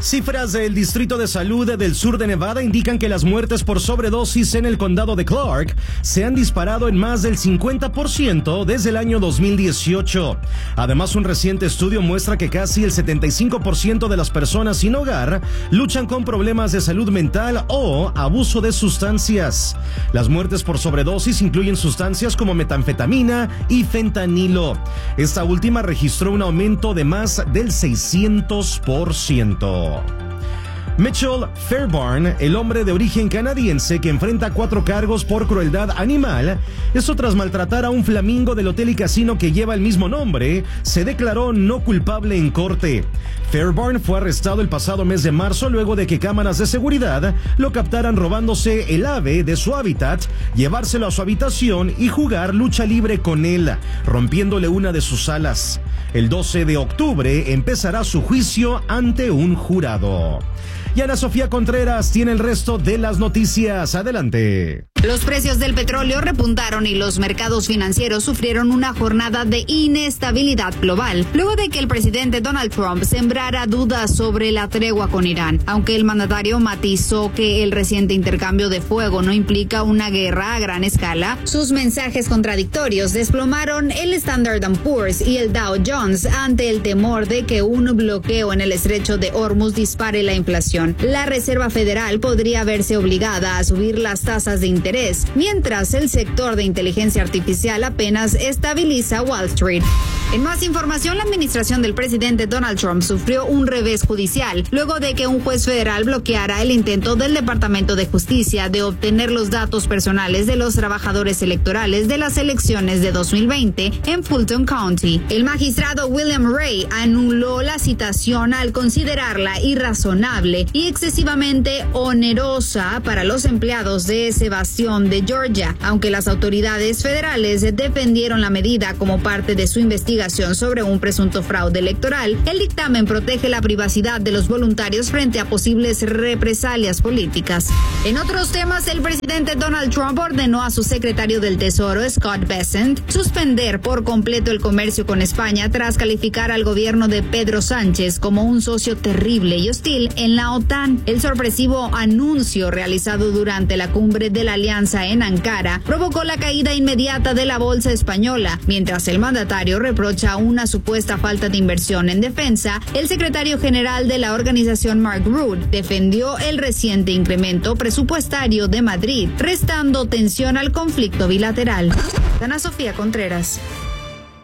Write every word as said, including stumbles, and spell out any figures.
Cifras del Distrito de Salud del sur de Nevada indican que las muertes por sobredosis en el condado de Clark se han disparado en más del cincuenta por ciento desde el año dos mil dieciocho. Además, un reciente estudio muestra que casi el setenta y cinco por ciento de las personas sin hogar luchan con problemas de salud mental o abuso de sustancias. Las muertes por sobredosis incluyen sustancias como metanfetamina y fentanilo. Esta última registró un aumento de más del seiscientos por ciento. Mitchell Fairbairn, el hombre de origen canadiense que enfrenta cuatro cargos por crueldad animal, esto tras maltratar a un flamingo del hotel y casino que lleva el mismo nombre, se declaró no culpable en corte. Fairbairn fue arrestado el pasado mes de marzo luego de que cámaras de seguridad lo captaran robándose el ave de su hábitat, llevárselo a su habitación y jugar lucha libre con él, rompiéndole una de sus alas. El doce de octubre empezará su juicio ante un jurado. Y Ana Sofía Contreras tiene el resto de las noticias. Adelante. Los precios del petróleo repuntaron y los mercados financieros sufrieron una jornada de inestabilidad global, luego de que el presidente Donald Trump sembrara dudas sobre la tregua con Irán. Aunque el mandatario matizó que el reciente intercambio de fuego no implica una guerra a gran escala, sus mensajes contradictorios desplomaron el Standard and Poor's y el Dow Jones ante el temor de que un bloqueo en el estrecho de Hormuz dispare la inflación. La Reserva Federal podría verse obligada a subir las tasas de interés, mientras el sector de inteligencia artificial apenas estabiliza Wall Street. En más información, la administración del presidente Donald Trump sufrió un revés judicial, luego de que un juez federal bloqueara el intento del Departamento de Justicia de obtener los datos personales de los trabajadores electorales de las elecciones de dos mil veinte en Fulton County. El magistrado William Ray anuló la citación al considerarla irrazonable y excesivamente onerosa para los empleados de ese bastión de Georgia, aunque las autoridades federales defendieron la medida como parte de su investigación sobre un presunto fraude electoral. El dictamen protege la privacidad de los voluntarios frente a posibles represalias políticas. En otros temas, el presidente Donald Trump ordenó a su secretario del Tesoro, Scott Bessent, suspender por completo el comercio con España tras calificar al gobierno de Pedro Sánchez como un socio terrible y hostil en la OTAN. El sorpresivo anuncio realizado durante la cumbre de la alianza en Ankara provocó la caída inmediata de la bolsa española, mientras el mandatario reprocha una supuesta falta de inversión en defensa. El secretario general de la organización, Mark Rutte, defendió el reciente incremento presupuestario de Madrid, restando tensión al conflicto bilateral. Ana Sofía Contreras.